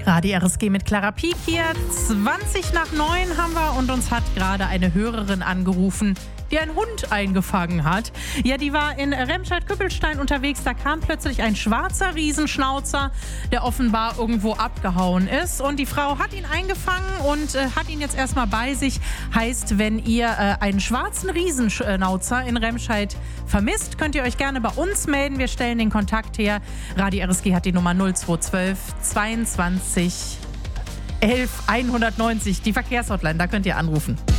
Radio RSG mit Clara Pieck hier. 8:20 haben wir und uns hat gerade eine Hörerin angerufen, die einen Hund eingefangen hat. Ja, die war in Remscheid-Küppelstein unterwegs. Da kam plötzlich ein schwarzer Riesenschnauzer, der offenbar irgendwo abgehauen ist. Und die Frau hat ihn eingefangen und hat ihn jetzt erstmal bei sich. Heißt, wenn ihr einen schwarzen Riesenschnauzer in Remscheid vermisst, könnt ihr euch gerne bei uns melden. Wir stellen den Kontakt her. Radio RSG hat die Nummer 0212 22 11 190, die Verkehrshotline. Da könnt ihr anrufen.